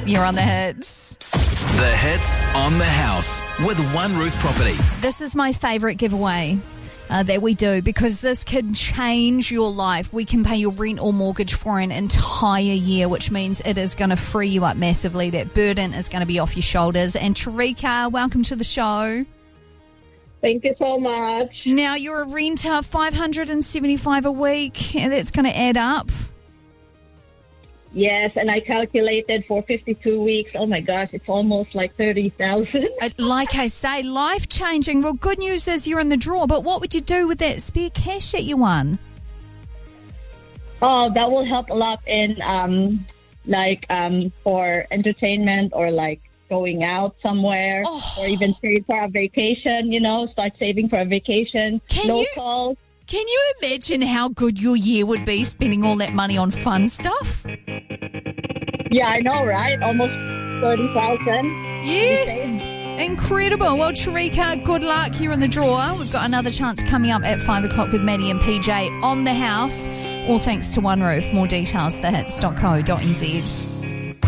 You're on the hits. The Hits on the House with One Roof Property. This is my favourite giveaway that we do because this can change your life. We can pay your rent or mortgage for an entire year, which means it is going to free you up massively. That burden is going to be off your shoulders. And Tarika, welcome to the show. Thank you so much. Now, you're a renter, $575 a week, and that's going to add up. Yes, and I calculated for 52 weeks. Oh, my gosh, it's almost like 30,000. Like I say, life-changing. Well, good news is you're in the draw, but what would you do with that spare cash that you won? Oh, that will help a lot in, for entertainment or, going out somewhere or even save for a vacation, start saving for a vacation. Local. Can you imagine how good your year would be spending all that money on fun stuff? Yeah, I know, right? Almost 30,000. Yes. Incredible. Well, Tarika, good luck. You're in the draw. We've got another chance coming up at 5 o'clock with Maddie and PJ on the house. All thanks to One Roof. More details, thehits.co.nz.